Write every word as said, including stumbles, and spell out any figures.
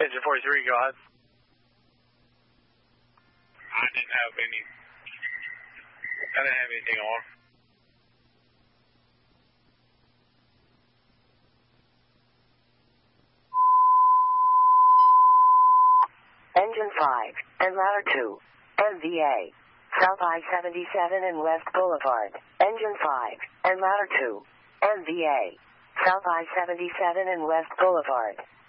Engine forty-three, go ahead. I didn't have any, I didn't have anything on. Engine five, and ladder two, M V A, South I seventy-seven and West Boulevard. Engine five, and ladder two, M V A, South I seventy-seven and West Boulevard.